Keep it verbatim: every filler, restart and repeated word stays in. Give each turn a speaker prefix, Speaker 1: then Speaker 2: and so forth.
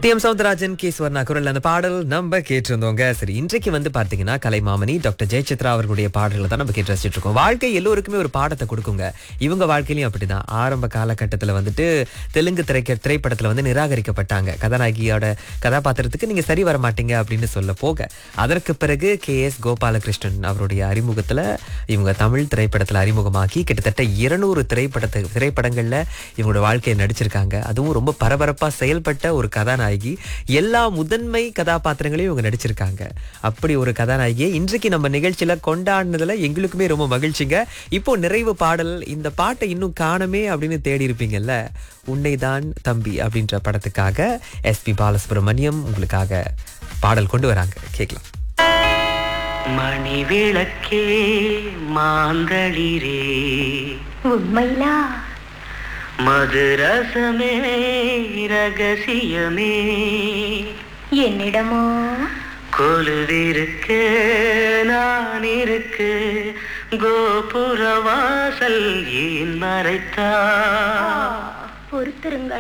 Speaker 1: D M Soundararajan K Swarna குரல் அந்த பாடல் நம்ம கேட்டிருந்தோங்க. சரி, இன்றைக்கு வந்து பார்த்தீங்கன்னா கலைமாமணி டாக்டர் ஜெயசித்ரா அவர்களுடைய பாடல்களை தான் நம்ம கேட்டு ரசிச்சுட்டு இருக்கோம். வாழ்க்கை எல்லோருக்குமே ஒரு பாடத்தை கொடுக்குங்க. இவங்க வாழ்க்கையிலையும் அப்படிதான். ஆரம்ப காலகட்டத்தில் வந்துட்டு தெலுங்கு திரைக்க திரைப்படத்தில் வந்து நிராகரிக்கப்பட்டாங்க. கதாநாயகியோட கதாபாத்திரத்துக்கு நீங்க சரி வர மாட்டீங்க அப்படின்னு சொல்ல போக, அதற்கு பிறகு கே எஸ் கோபாலகிருஷ்ணன் அவருடைய அறிமுகத்தில் இவங்க தமிழ் திரைப்படத்தில் அறிமுகமாக்கி கிட்டத்தட்ட இருநூறு திரைப்படத்தை திரைப்படங்கள்ல இவங்களோட வாழ்க்கையை நடிச்சிருக்காங்க. அதுவும் ரொம்ப பரபரப்பா செயல்பட்ட ஒரு கதாநாயகி. எல்லா முதன்மை கதாபாத்திரங்களையும் இவங்க நடிச்சிருக்காங்க. அப்படி ஒரு கதாநாயகியை இன்றைக்கு நம்ம நிகழ்ச்சியில கொண்டாடினதுல எங்களுக்குமே ரொம்ப மகிழ்ச்சிங்க. இப்போ நிறைவு பாடல், இந்த பாட்டை இன்னும் காணமே அப்படின்னு தேடி இருப்பீங்கல்ல, உன்னைதான் தம்பி அப்படின்ற படத்துக்காக எஸ் பி பாலசுப்ரமணியம் உங்களுக்காக பாடல் கொண்டு வராங்க. கேட்கலாம்.
Speaker 2: மணி விளக்கே மாந்தளிரே
Speaker 3: உண்மையிலா
Speaker 2: மதுரசமே ரகசியமே
Speaker 3: என்னிடமோ
Speaker 2: கொலுவிருக்கு நான் இருக்கு கோபுர வாசல் ஏன் மறைத்தா
Speaker 3: பொறுத்திருங்கள்.